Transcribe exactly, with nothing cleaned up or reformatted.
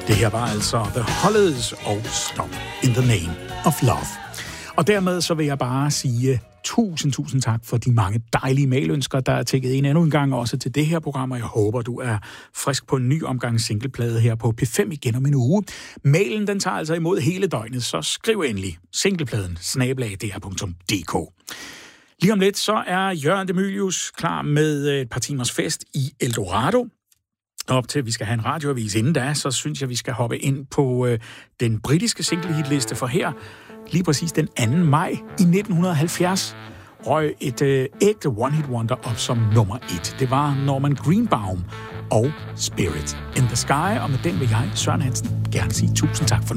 Det her var altså The Hollies og Stop in the Name of Love. Og dermed så vil jeg bare sige tusind, tusind tak for de mange dejlige mailønsker, der er tækket ind endnu en gang også til det her program, og jeg håber, du er frisk på en ny omgang singleplade her på P fem igen om en uge. Mailen, den tager altså imod hele døgnet, så skriv endelig singlepladen snabel-a d r punktum d k. Lige om lidt, så er Jørgen de Mylius klar med et par timers fest i Eldorado. Op til, at vi skal have en radioavis inden da, så synes jeg, vi skal hoppe ind på øh, den britiske singlehitliste, for her, lige præcis den anden maj i nitten halvfjerds, røg et øh, ægte one-hit wonder op som nummer et. Det var Norman Greenbaum og Spirit in the Sky, og med den vil jeg, Søren Hansen, gerne sige tusind tak for nu.